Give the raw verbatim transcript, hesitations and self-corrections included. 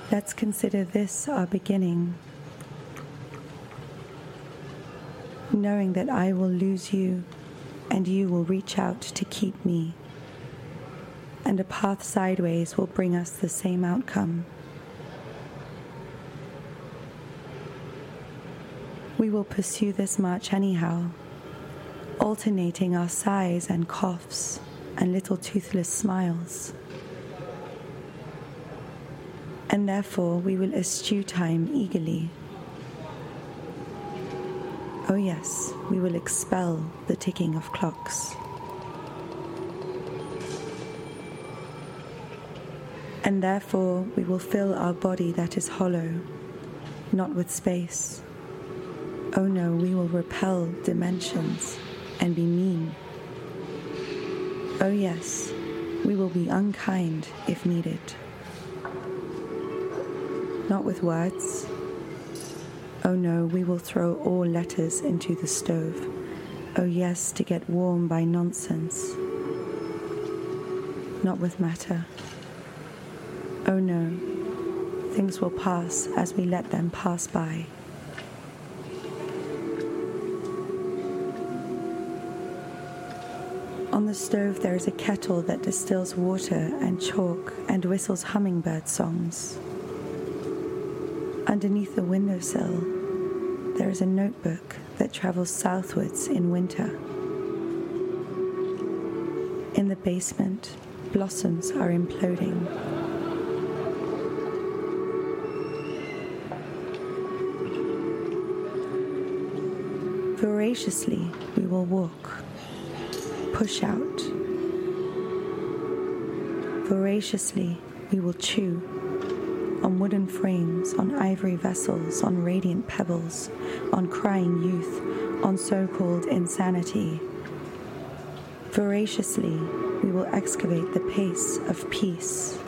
Let's consider this our beginning, knowing that I will lose you and you will reach out to keep me, and a path sideways will bring us the same outcome. We will pursue this march anyhow, alternating our sighs and coughs and little toothless smiles. And therefore we will eschew time eagerly. Oh yes, we will expel the ticking of clocks. And therefore we will fill our body that is hollow, not with space. Oh no, we will repel dimensions and be mean. Oh yes, we will be unkind if needed. Not with words. Oh no, we will throw all letters into the stove. Oh yes, to get warm by nonsense. Not with matter. Oh no, things will pass as we let them pass by. On the stove there is a kettle that distills water and chalk and whistles hummingbird songs. Underneath the windowsill, there is a notebook that travels southwards in winter. In the basement, blossoms are imploding. Voraciously, we will walk, push out. Voraciously, we will chew. On wooden frames, on ivory vessels, on radiant pebbles, on crying youth, on so-called insanity. Voraciously, we will excavate the pace of peace.